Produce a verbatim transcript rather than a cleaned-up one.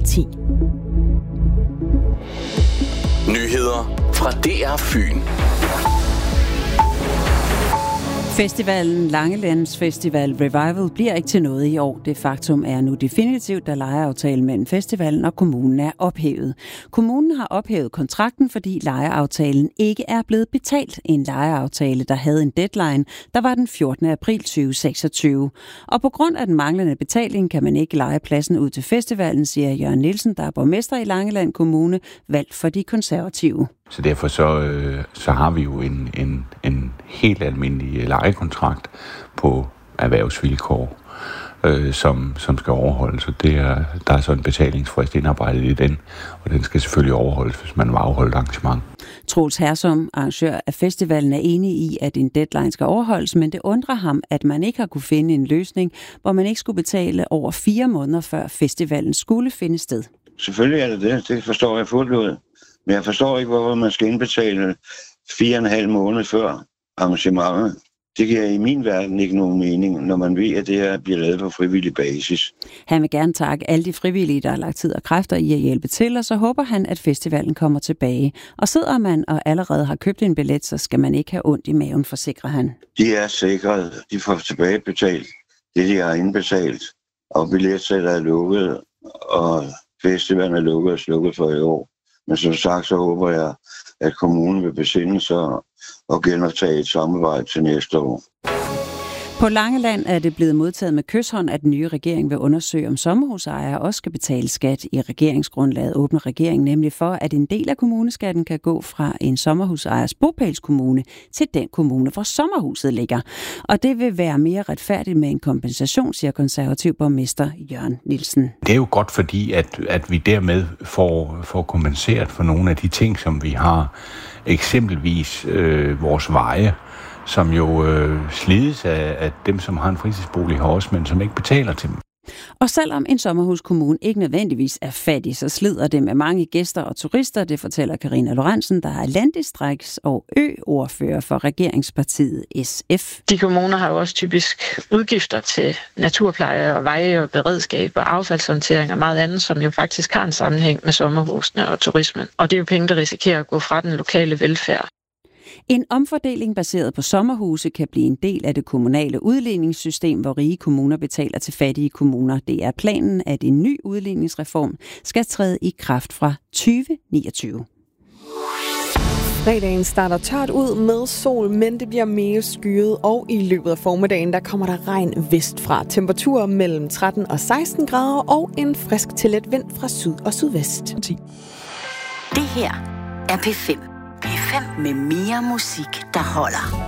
ti. Nyheder fra D R Fyn. Festivalen Langelands Festival Revival bliver ikke til noget i år. Det faktum er nu definitivt, da lejeaftalen mellem festivalen og kommunen er ophævet. Kommunen har ophævet kontrakten, fordi lejeaftalen ikke er blevet betalt. En lejeaftale, der havde en deadline, der var den fjortende april tyve seksogtyve. Og på grund af den manglende betaling kan man ikke leje pladsen ud til festivalen, siger Jørgen Nielsen, der er borgmester i Langeland Kommune, valgt for de konservative. Så derfor så, øh, så har vi jo en, en, en helt almindelig lejekontrakt på erhvervsvilkår, øh, som, som skal overholdes. Så det er, der er så en betalingsfrist indarbejdet i den, og den skal selvfølgelig overholdes, hvis man vil afholde et arrangement. Troels Hersom, arrangør af festivalen, er enig i, at en deadline skal overholdes, men det undrer ham, at man ikke har kunne finde en løsning, hvor man ikke skulle betale over fire måneder, før festivalen skulle finde sted. Selvfølgelig er det det. Det forstår jeg fuldt ud. Men jeg forstår ikke, hvorfor man skal indbetale fire og en halv måned før arrangementet. Det giver i min verden ikke nogen mening, når man ved, at det her bliver lavet på frivillig basis. Han vil gerne takke alle de frivillige, der har lagt tid og kræfter i at hjælpe til, og så håber han, at festivalen kommer tilbage. Og sidder man og allerede har købt en billet, så skal man ikke have ondt i maven, forsikrer han. De er sikret. De får tilbagebetalt det, de har indbetalt. Og billetsætter er lukket, og festivalen er lukket og slukket for i år. Men som sagt, så håber jeg, at kommunen vil besinde sig og genoptage et samarbejde til næste år. På Langeland er det blevet modtaget med kyshånd, at den nye regering vil undersøge, om sommerhusejere også skal betale skat. I regeringsgrundlaget åbner regeringen nemlig for, at en del af kommuneskatten kan gå fra en sommerhusejers bopælskommune til den kommune, hvor sommerhuset ligger. Og det vil være mere retfærdigt med en kompensation, siger konservativ borgmester Jørgen Nielsen. Det er jo godt, fordi at, at vi dermed får, får kompenseret for nogle af de ting, som vi har. Eksempelvis øh, vores veje, som jo øh, slides af, af dem, som har en fritidsbolig her også, men som ikke betaler til dem. Og selvom en sommerhuskommune ikke nødvendigvis er fattig, så slider det med mange gæster og turister, det fortæller Karina Lorentzen, der er landdistrikts- og ø-ordfører for regeringspartiet S F. De kommuner har jo også typisk udgifter til naturpleje og veje og beredskab og affaldshåndtering og meget andet, som jo faktisk har en sammenhæng med sommerhusene og turismen. Og det er jo penge, der risikerer at gå fra den lokale velfærd. En omfordeling baseret på sommerhuse kan blive en del af det kommunale udligningssystem, hvor rige kommuner betaler til fattige kommuner. Det er planen, at en ny udligningsreform skal træde i kraft fra tyve niogtyve. Fredagen starter tørt ud med sol, men det bliver mere skyet, og i løbet af formiddagen der kommer der regn vestfra. Temperaturer mellem tretten og seksten grader og en frisk til let vind fra syd og sydvest. Det her er P fem. P fem med mere musik, der holder.